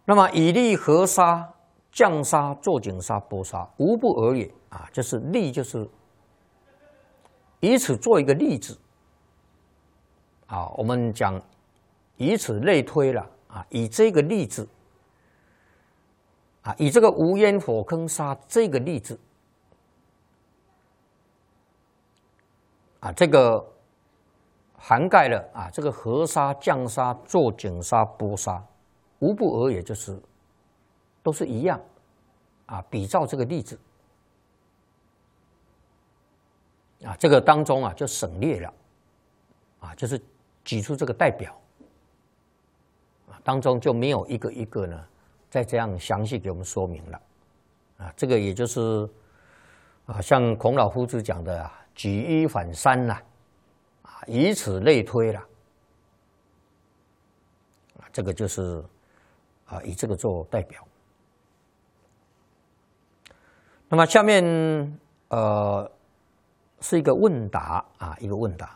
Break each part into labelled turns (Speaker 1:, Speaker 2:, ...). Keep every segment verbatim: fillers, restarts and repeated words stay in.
Speaker 1: 那么以利合杀、降杀、坐井杀、剥杀，无不尔也啊！就是利，就是以此做一个例子啊。我们讲以此类推了啊，以这个例子啊，以这个无烟火坑杀这个例子啊，这个涵盖了啊，这个合杀、降杀、坐井杀、剥杀，无不尔也，就是都是一样啊。比照这个例子啊，这个当中啊就省略了啊，就是举出这个代表啊，当中就没有一个一个呢再这样详细给我们说明了啊。这个也就是啊，像孔老夫子讲的啊，举一反三啦，啊，以此类推啦，啊，这个就是啊，以这个做代表。那么下面呃是一个问答啊，一个问答。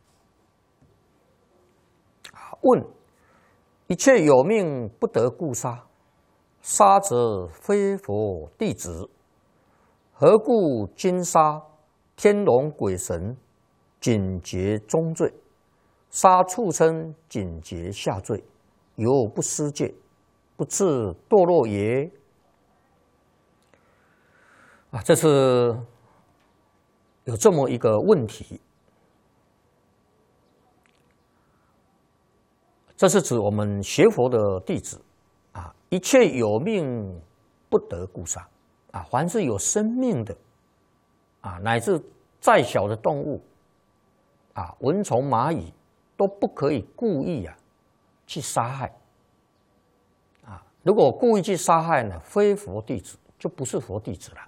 Speaker 1: 问：一切有命不得故杀，杀则非佛弟子，何故今杀天龙鬼神，仅结中罪；杀畜生，仅结下罪，犹不失戒，不自堕落也？啊，这是有这么一个问题。这是指我们学佛的弟子啊，一切有命不得故杀啊，凡是有生命的啊，乃至再小的动物啊，蚊虫、蚂蚁都不可以故意啊去杀害啊。如果故意去杀害呢，非佛弟子，就不是佛弟子了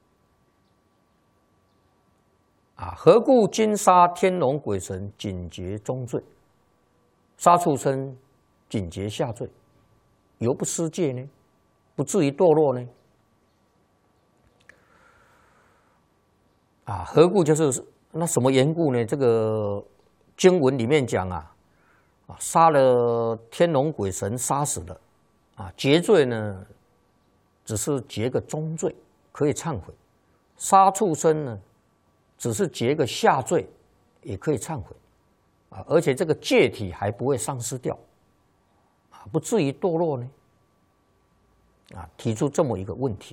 Speaker 1: 啊。何故今杀天龙鬼神，仅结中罪？杀畜生，仅结下罪，犹不失戒呢？不至于堕落呢？啊，何故就是那什么缘故呢？这个经文里面讲啊，啊，杀了天龙鬼神，杀死了啊，结罪呢，只是结个中罪，可以忏悔；杀畜生呢，只是结个下罪，也可以忏悔。啊，而且这个戒体还不会丧失掉，啊，不至于堕落呢。啊，提出这么一个问题。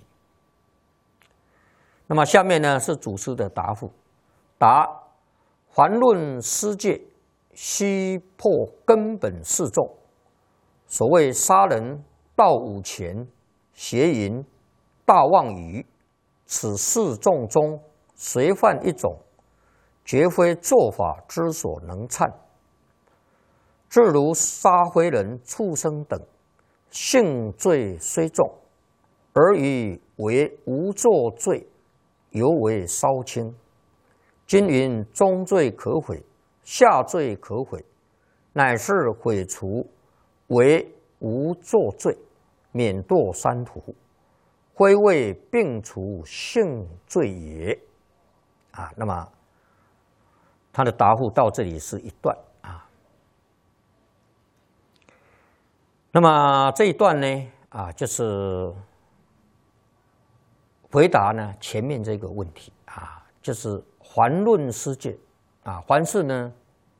Speaker 1: 那么下面呢是祖师的答复：答，凡论施戒，须破根本四众。所谓杀人、盗五钱、邪淫、大妄语，此四众中随犯一种，绝非做法之所能忏。至如杀非人、畜生等，性罪虽重，而以为无作罪，犹为稍轻。今云中罪可悔，下罪可悔，乃是悔除为无作罪，免堕三途，非为并除性罪也。啊，那么他的答复到这里是一段啊。那么这一段呢，啊，就是回答呢前面这个问题啊，就是凡论施戒啊，凡是呢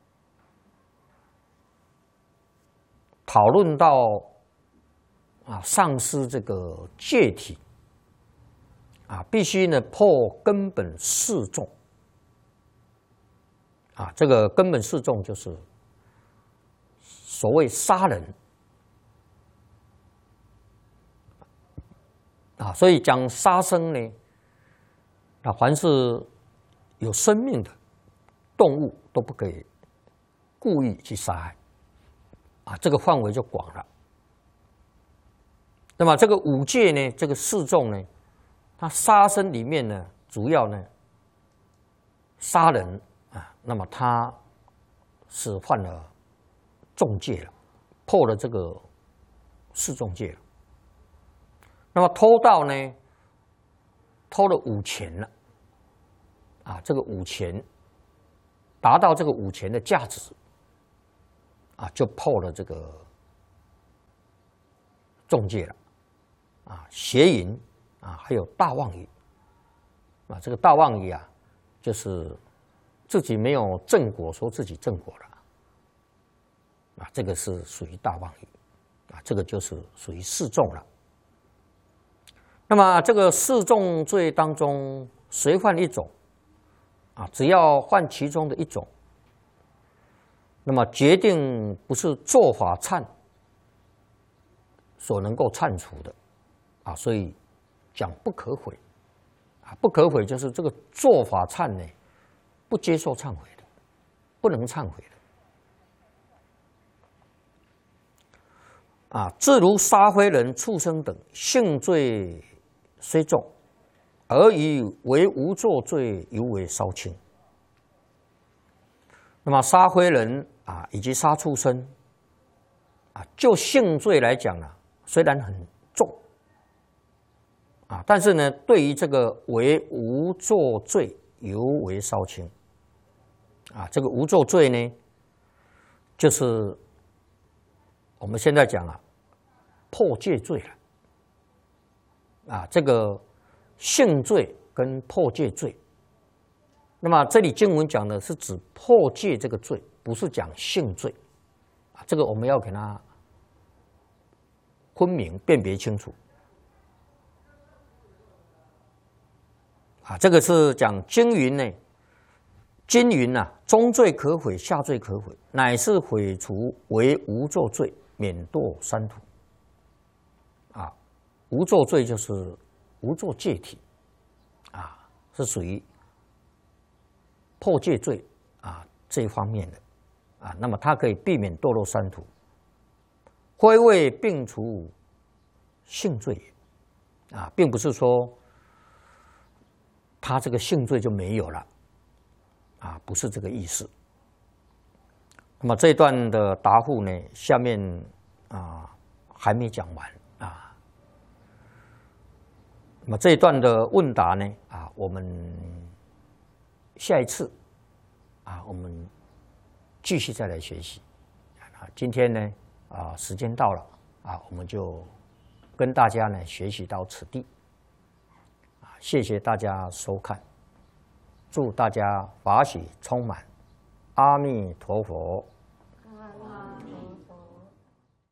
Speaker 1: 讨论到啊丧失这个戒体啊，必须呢破根本四众。啊，这个根本四众就是所谓杀人啊，所以讲杀生呢，啊，凡是有生命的动物都不可以故意去杀害啊，这个范围就广了。那么这个五戒呢，这个四众呢，它杀生里面呢，主要呢杀人。啊，那么他是犯了重戒了，破了这个四重戒了。那么偷盗呢，偷了五钱了，啊，这个五钱达到这个五钱的价值，啊，就破了这个中介了，啊，邪淫啊，还有大妄语啊，这个大妄语啊，就是自己没有正果，说自己正果了，啊，这个是属于大妄语，啊，这个就是属于示众了。那么这个示众罪当中，谁犯一种，啊，只要犯其中的一种，那么决定不是做法忏所能够忏除的，啊，所以讲不可悔，啊，不可悔就是这个做法忏呢，不接受忏悔的，不能忏悔的，啊，自如杀非人、畜生等性罪虽重，而以为无作罪尤为稍轻。那么杀非人啊，以及杀畜生啊，就性罪来讲啊，虽然很重啊，但是呢，对于这个为无作罪尤为稍轻啊。这个无作罪呢，就是我们现在讲啊，破戒罪了。啊，这个性罪跟破戒罪，那么这里经文讲的是指破戒这个罪，不是讲性罪，啊，这个我们要给它分明辨别清楚。啊，这个是讲经云呢，经云呐、啊，中罪可悔，下罪可悔，乃是悔除为无作罪，免堕三途。啊。无作罪就是无作戒体，啊，是属于破戒罪啊这一方面的，啊，那么它可以避免堕落三途。非谓并除性罪也，啊，并不是说他这个性罪就没有了，啊，不是这个意思。那么这一段的答复呢，下面啊还没讲完啊。那么这一段的问答呢，啊，我们下一次啊，我们继续再来学习。啊，今天呢，啊，时间到了，啊，我们就跟大家呢学习到此地。啊，谢谢大家收看，祝大家法喜充满，阿弥陀佛。